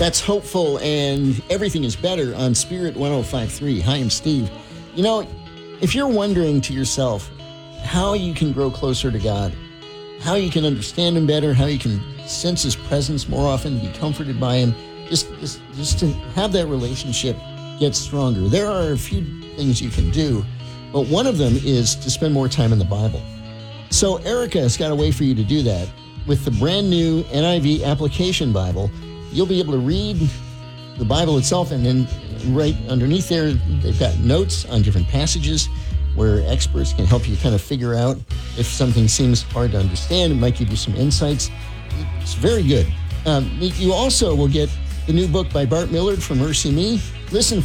That's hopeful, and everything is better on Spirit 105.3. Hi, I'm Steve. You know, if you're wondering to yourself how you can grow closer to God, how you can understand Him better, how you can sense His presence more often, be comforted by Him, just to have that relationship get stronger, there are a few things you can do, but one of them is to spend more time in the Bible. So Erica has got a way for you to do that. With the brand new NIV Application Bible, you'll be able to read the Bible itself, and then right underneath there, they've got notes on different passages where experts can help you kind of figure out if something seems hard to understand. It might give you some insights. It's very good. You also will get the new book by Bart Millard from Mercy Me. Listen